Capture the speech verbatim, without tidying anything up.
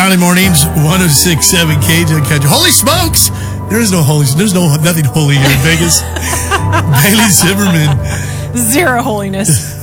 Valley Mornings, one oh six point seven K J Country. Holy smokes! There is no holy, there's no nothing holy here in Vegas. Bailey Zimmerman. Zero holiness.